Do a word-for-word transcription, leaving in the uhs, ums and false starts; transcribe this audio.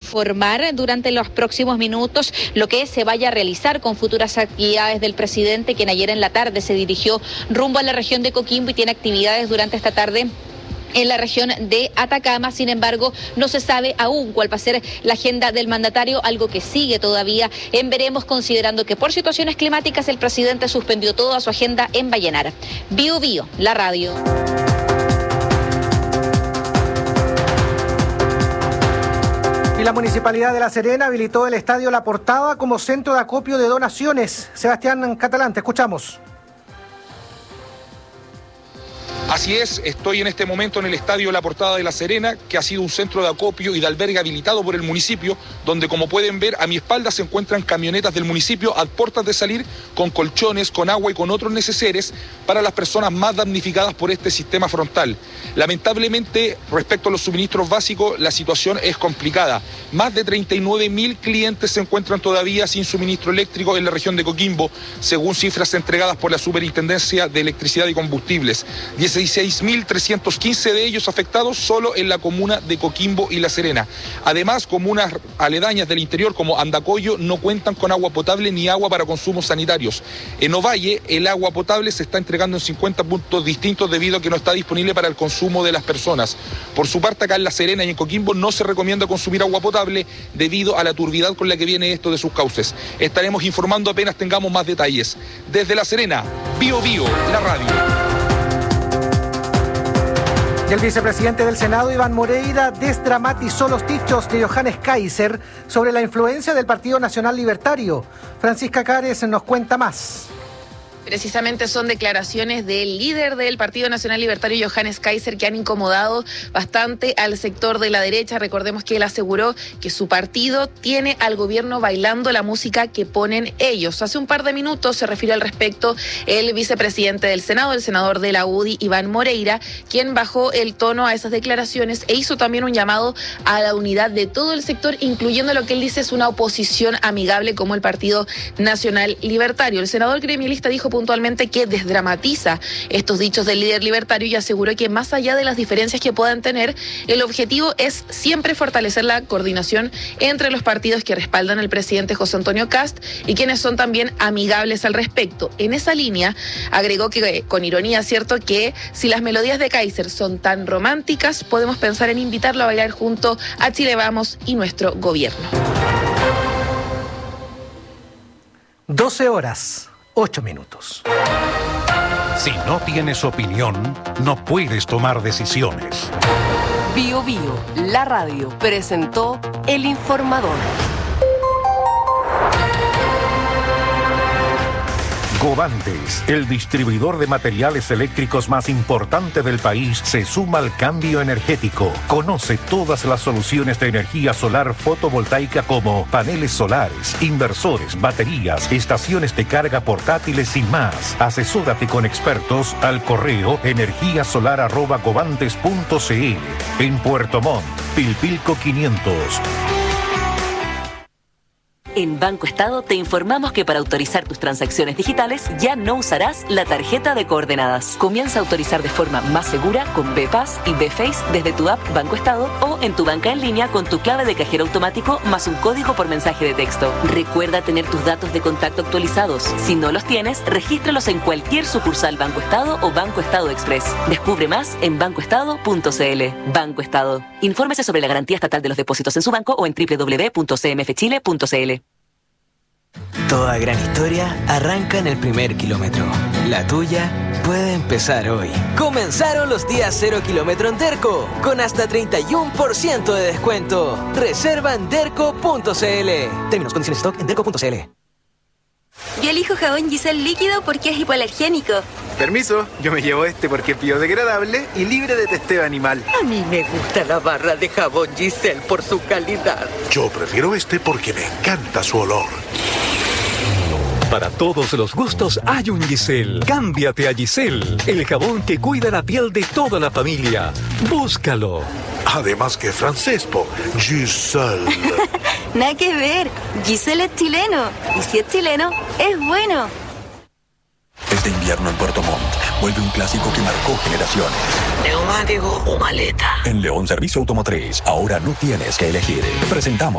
informar durante los próximos minutos lo que se vaya a realizar con futuras actividades del presidente, quien ayer en la tarde se dirigió rumbo a la región de Coquimbo y tiene actividades durante esta tarde en la región de Atacama. Sin embargo, no se sabe aún cuál va a ser la agenda del mandatario, algo que sigue todavía en veremos, considerando que por situaciones climáticas el presidente suspendió toda su agenda en Vallenar. Bio Bio, la radio. Y la Municipalidad de La Serena habilitó el Estadio La Portada como centro de acopio de donaciones. Sebastián Catalán, te escuchamos. Así es, estoy en este momento en el Estadio La Portada de La Serena, que ha sido un centro de acopio y de albergue habilitado por el municipio, donde, como pueden ver, a mi espalda se encuentran camionetas del municipio a puertas de salir con colchones, con agua y con otros neceseres para las personas más damnificadas por este sistema frontal. Lamentablemente, respecto a los suministros básicos, la situación es complicada. Más de treinta y nueve mil clientes se encuentran todavía sin suministro eléctrico en la región de Coquimbo, según cifras entregadas por la Superintendencia de Electricidad y Combustibles. dieciséis mil trescientos quince de ellos afectados solo en la comuna de Coquimbo y La Serena. Además, comunas aledañas del interior como Andacollo no cuentan con agua potable ni agua para consumos sanitarios. En Ovalle, el agua potable se está entregando en cincuenta puntos distintos debido a que no está disponible para el consumo de las personas. Por su parte, acá en La Serena y en Coquimbo no se recomienda consumir agua potable debido a la turbidez con la que viene esto de sus cauces. Estaremos informando apenas tengamos más detalles. Desde La Serena, Bio Bio, la radio. Y el vicepresidente del Senado, Iván Moreira, desdramatizó los dichos de Johannes Kaiser sobre la influencia del Partido Nacional Libertario. Francisca Cares nos cuenta más. Precisamente son declaraciones del líder del Partido Nacional Libertario, Johannes Kaiser, que han incomodado bastante al sector de la derecha. Recordemos que él aseguró que su partido tiene al gobierno bailando la música que ponen ellos. Hace un par de minutos se refirió al respecto el vicepresidente del Senado, el senador de la U D I, Iván Moreira, quien bajó el tono a esas declaraciones e hizo también un llamado a la unidad de todo el sector, incluyendo lo que él dice es una oposición amigable como el Partido Nacional Libertario. El senador gremialista dijo puntualmente que desdramatiza estos dichos del líder libertario y aseguró que más allá de las diferencias que puedan tener, el objetivo es siempre fortalecer la coordinación entre los partidos que respaldan al presidente José Antonio Kast y quienes son también amigables al respecto. En esa línea, agregó que, con ironía, cierto, que si las melodías de Kaiser son tan románticas, podemos pensar en invitarlo a bailar junto a Chile Vamos y nuestro gobierno. doce horas. Ocho minutos. Si no tienes opinión, no puedes tomar decisiones. Bio Bio, la radio, presentó El Informador. Govantes, el distribuidor de materiales eléctricos más importante del país, se suma al cambio energético. Conoce todas las soluciones de energía solar fotovoltaica como paneles solares, inversores, baterías, estaciones de carga portátiles y más. Asesórate con expertos al correo energía solar arroba govantes punto c l. En Puerto Montt, Pilpilco quinientos. En Banco Estado te informamos que para autorizar tus transacciones digitales ya no usarás la tarjeta de coordenadas. Comienza a autorizar de forma más segura con B-Pass y B-Face desde tu app Banco Estado o en tu banca en línea con tu clave de cajero automático más un código por mensaje de texto. Recuerda tener tus datos de contacto actualizados. Si no los tienes, regístralos en cualquier sucursal Banco Estado o Banco Estado Express. Descubre más en banco estado punto c l. Banco Estado. Infórmese sobre la garantía estatal de los depósitos en su banco o en doble u doble u doble u punto c m f chile punto c l. Toda gran historia arranca en el primer kilómetro. La tuya puede empezar hoy. Comenzaron los días cero kilómetro en Derco, con hasta treinta y uno por ciento de descuento. Reserva en derco punto c l. Términos, condiciones, stock en derco punto c l. Yo elijo jabón Giselle líquido porque es hipoalergénico. Permiso, yo me llevo este porque es biodegradable y libre de testeo animal. A mí me gusta la barra de jabón Giselle por su calidad. Yo prefiero este porque me encanta su olor. Para todos los gustos hay un Giselle. Cámbiate a Giselle, el jabón que cuida la piel de toda la familia. Búscalo. Además que francés, po. Giselle. Nada que ver. Giselle es chileno. Y si es chileno, es bueno. Este invierno en Puerto Montt vuelve un clásico que marcó generaciones. ¿Neumático o maleta? En León Servicio Automotriz, ahora no tienes que elegir. Presentamos